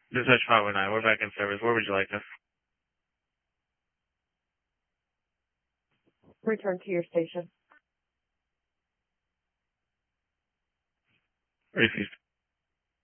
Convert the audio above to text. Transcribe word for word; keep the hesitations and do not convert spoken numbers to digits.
Dispatch five one nine, we're back in service. Where would you like us? Return to your station. Received.